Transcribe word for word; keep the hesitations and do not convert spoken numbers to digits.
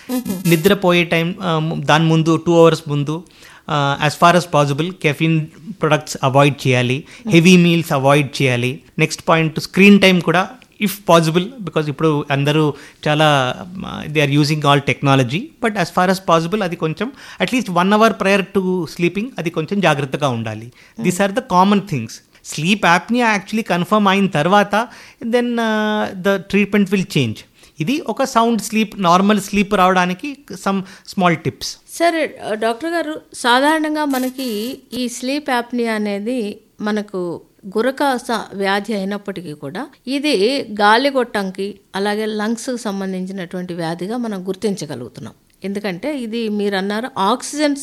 నిద్రపోయే టైం దాని ముందు టూ అవర్స్ ముందు as far as possible caffeine products avoid చేయాలి, హెవీ మీల్స్ అవాయిడ్ చేయాలి. నెక్స్ట్ పాయింట్ స్క్రీన్ టైం కూడా ఇఫ్ పాసిబుల్, బికాజ్ ఇప్పుడు అందరూ చాలా they are using all technology, but as far as possible అది కొంచెం at least one hour prior to sleeping అది కొంచెం జాగ్రత్తగా ఉండాలి. These are the common things. Sleep apnoea actually confirm అయిన తర్వాత then the treatment will change. ఇది ఒక సౌండ్ స్లీప్, నార్మల్ స్లీప్ రావడానికి సమ్ స్మాల్ టిప్స్. సరే డాక్టర్ గారు, సాధారణంగా మనకి ఈ స్లీప్ యాప్నియా అనేది మనకు గురక వ్యాధి అయినప్పటికీ కూడా ఇది గాలిగొట్టంకి అలాగే లంగ్స్కి సంబంధించినటువంటి వ్యాధిగా మనం గుర్తించగలుగుతున్నాం. ఎందుకంటే ఇది మీరు అన్నారు ఆక్సిజన్